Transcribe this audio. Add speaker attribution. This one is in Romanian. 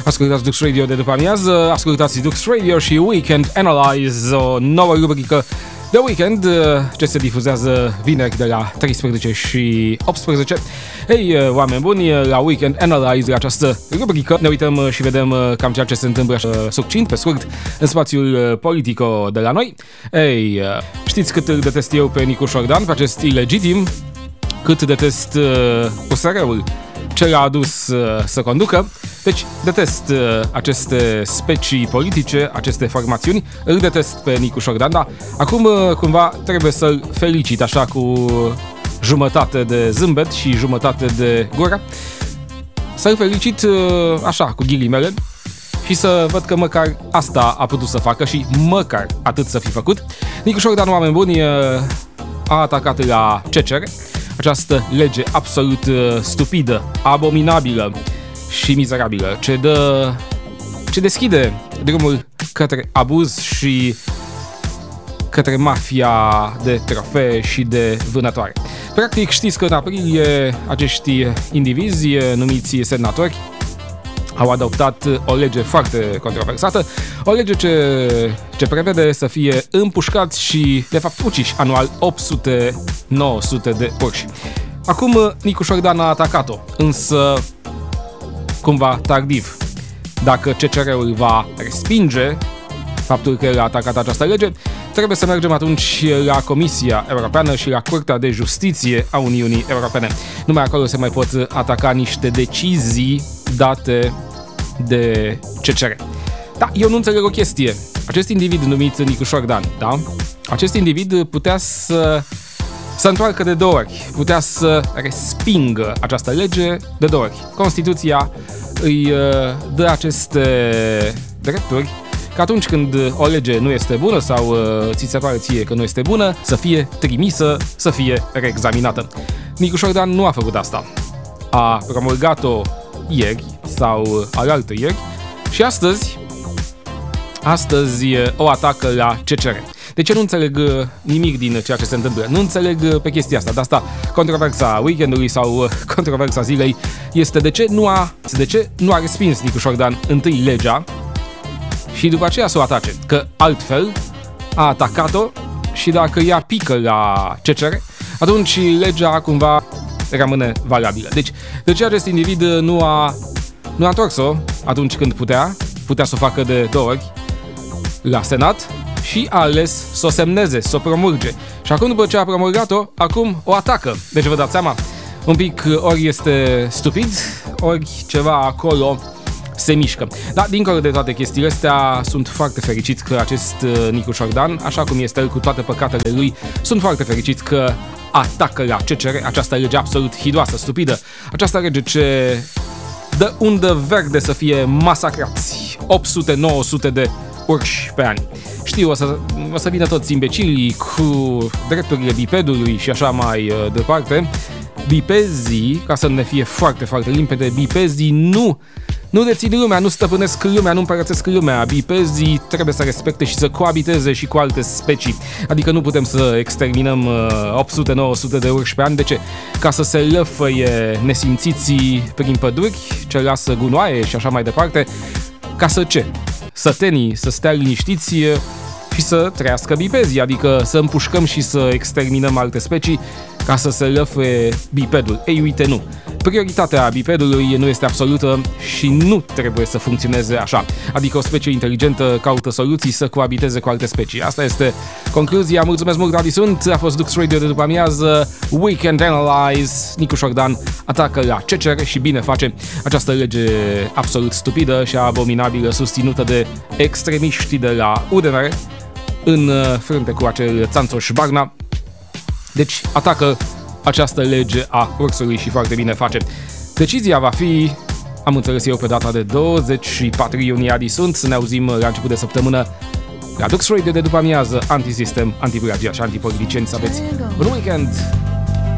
Speaker 1: Ascultați Dux Radio de după amiază, ascultați Dux Radio și Weekend Analyze, o nouă rubrică de weekend ce se difuzează vineri de la 13 și 18. Hei, oameni buni, la Weekend Analyze, la această rubrică, ne uităm și vedem cam ceea ce se întâmplă succint, pe scurt, în spațiul politico de la noi. Hei, știți cât îl detest eu pe Nicu Șordan, pe acest ilegitim, cât detest USR-ul ce l-a adus să conducă. Deci detest aceste specii politice, aceste formațiuni, îl detest pe Nicu Șordan, dar acum cumva trebuie să-l felicit așa cu jumătate de zâmbet și jumătate de gură, să-l felicit așa cu ghilimele și să văd că măcar asta a putut să facă și măcar atât să fi făcut. Nicu Șordan, oameni buni, a atacat la CCR, această lege absolut stupidă, abominabilă și mizerabilă, ce deschide drumul către abuz și către mafia de trofee și de vânătoare. Practic, știți că în aprilie acești indivizi numiți senatori au adoptat o lege foarte controversată, o lege ce prevede să fie împușcați și, de fapt, uciși anual 800-900 de urși. Acum Nicu Șordan a atacat-o, însă cumva tardiv. Dacă CCR-ul va respinge faptul că el a atacat această lege, trebuie să mergem atunci la Comisia Europeană și la Curtea de Justiție a Uniunii Europene. Numai acolo se mai pot ataca niște decizii date de CCR. Da, eu nu înțeleg o chestie. Acest individ numit Nicu Șordan, da? Acest individ putea să întoarcă de două ori, putea să respingă această lege de două ori. Constituția îi dă aceste drepturi că atunci când o lege nu este bună sau ți se pare ție că nu este bună, să fie trimisă, să fie reexaminată. Nicu Șordan nu a făcut asta. A promulgat-o ieri sau alaltăieri și astăzi o atacă la CCR. De ce nu înțeleg nimic din ceea ce se întâmplă? Nu înțeleg pe chestia asta. De asta controversa weekendului sau controversa zilei este de ce nu a respins Nicu Șordan întâi legea și după aceea să o atace. Că altfel a atacat-o și dacă ea pică la CCR, atunci legea cumva rămâne valabilă. Deci, de ce acest individ nu a întors-o atunci când putea să o facă de două ori la Senat și a ales să o semneze, să o promulge. Și acum, după ce a promulgat-o, acum o atacă. Deci vă dați seama, un pic ori este stupid, ori ceva acolo se mișcă. Dar dincolo de toate chestiile astea, sunt foarte fericit că acest Nicu Șordan, așa cum este el cu toate păcatele lui, sunt foarte fericit că atacă la CCR această lege absolut hidoasă, stupidă, această lege ce dă undă verde să fie masacrați 800-900 de urși pe an. Știu, o să vină toți imbecilii cu drepturile bipedului și așa mai departe. Bipezii, ca să ne fie foarte, foarte limpede, bipezii nu dețin lumea, nu stăpânesc lumea, nu împărățesc lumea. Bipezii trebuie să respecte și să coabiteze și cu alte specii. Adică nu putem să exterminăm 800-900 de urși pe an. De ce? Ca să se lăfăie nesimțiții prin păduri, ce lasă gunoaie și așa mai departe. Ca să ce? Sătenii să stea liniștiți și să trăiască bipezii, adică să împușcăm și să exterminăm alte specii ca să se lăfăie bipedul. Ei, uite, nu. Prioritatea bipedului nu este absolută și nu trebuie să funcționeze așa. Adică o specie inteligentă caută soluții să coabiteze cu alte specii. Asta este concluzia. Mulțumesc mult, Radi sunt. A fost Dux Radio de după amiază. Weekend Analyze. Nicu Șordan atacă la CCR și bine face această lege absolut stupidă și abominabilă susținută de extremiști de la UDMR în frunte cu acel Țanțoș Barna. Deci atacă această lege a ursului și foarte bine face. Decizia va fi, am înțeles eu, pe data de 24 iunie. Adi sunt, să ne auzim la început de săptămână la Dux Radio de după amiază, antisistem, antiplagia și antipoliticieni. Să aveți un weekend!